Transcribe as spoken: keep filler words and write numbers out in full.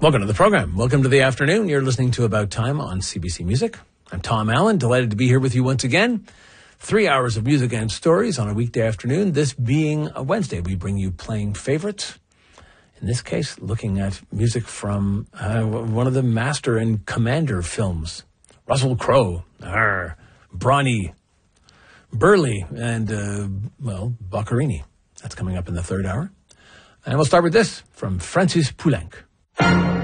Welcome to the program. Welcome to the afternoon. You're listening to About Time on C B C Music. I'm Tom Allen, delighted to be here with you once again. Three hours of music and stories on a weekday afternoon. This being a Wednesday, we bring you playing favorites. In this case, looking at music from uh, one of the Master and Commander films. Russell Crowe, arr, Brawny, Burley, and, uh, well, Boccherini. That's coming up in the third hour. And we'll start with this from Francis Poulenc.